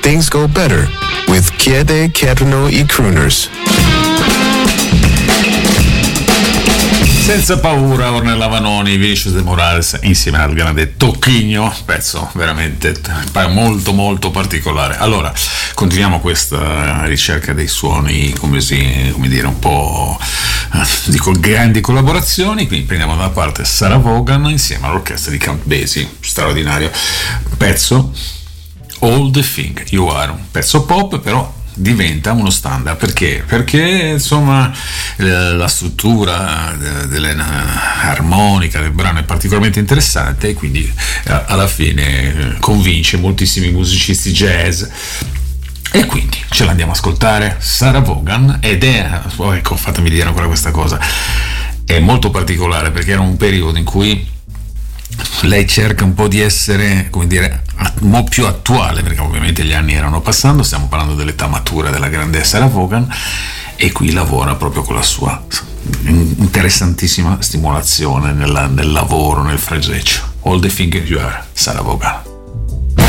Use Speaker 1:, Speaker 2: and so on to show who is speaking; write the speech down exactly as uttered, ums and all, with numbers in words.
Speaker 1: things go better with Chiede chiedono i crooners.
Speaker 2: Senza paura, Ornella Vanoni, Vinicius de Morales insieme al grande Tocchigno, pezzo veramente molto molto particolare. Allora, continuiamo questa ricerca dei suoni, come, si, come dire, un po' dico grandi collaborazioni, quindi prendiamo da una parte Sarah Vaughan insieme all'orchestra di Count Basie, straordinario pezzo All the Thing You Are, un pezzo pop però diventa uno standard. Perché? Perché insomma la struttura dell'armonica del brano è particolarmente interessante e quindi alla fine convince moltissimi musicisti jazz. E quindi ce l'andiamo a ascoltare, Sarah Vaughan, ed è, oh, ecco, fatemi dire ancora questa cosa, è molto particolare perché era un periodo in cui lei cerca un po' di essere, come dire, un po' più attuale, perché ovviamente gli anni erano passando, stiamo parlando dell'età matura della grande Sarah Vaughan, e qui lavora proprio con la sua interessantissima stimolazione nel, nel lavoro, nel fraseggio. All the Things You Are, Sarah Vaughan.